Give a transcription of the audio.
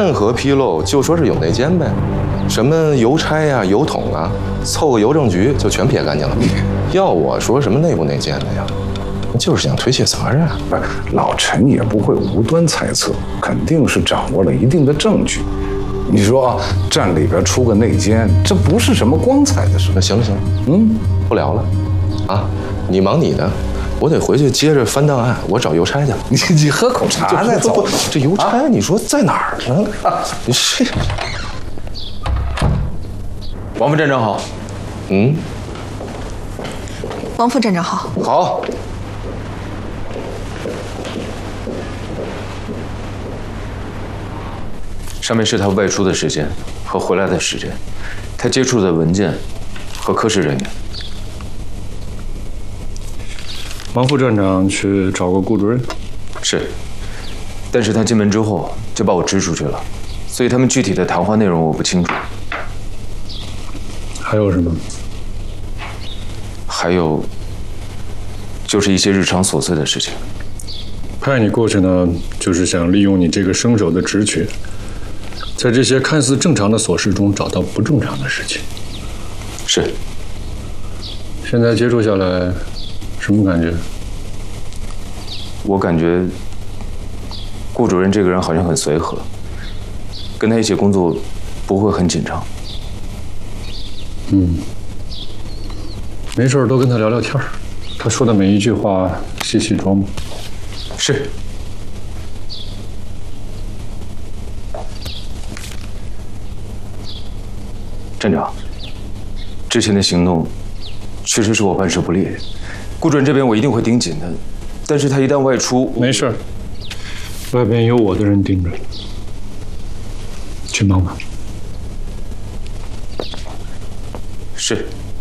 任何纰漏就说是有内奸呗，什么邮差呀、邮筒啊，凑个邮政局就全撇干净了。要我说什么内部内奸的呀，就是想推卸责任。 不是，老陈也不会无端猜测，肯定是掌握了一定的证据。你说啊，站里边出个内奸，这不是什么光彩的事。 行了行了，不聊了，啊，你忙你的。我得回去接着翻档案，我找邮差去了。 你喝口茶再走。 这邮差你说在哪儿呢？你是王副站长好。 王副站长好。 好。 上面是他外出的时间和回来的时间，他接触的文件和科室人员。 王副站长去找过顾主任， 是，但是他进门之后就把我支出去了，所以他们具体的谈话内容我不清楚。 还有什么？ 还有，就是一些日常琐碎的事情。 派你过去呢，就是想利用你这个生手的职权，在这些看似正常的琐事中找到不正常的事情。 是。 现在接触下来，什么感觉？ 我感觉顾主任这个人好像很随和，跟他一起工作不会很紧张。 没事多跟他聊聊天，他说的每一句话细细琢磨。 是。站长，之前的行动确实是我办事不力，顾主任这边我一定会盯紧的。但是他一旦外出， 没事，外边有我的人盯着，去忙吧。 是。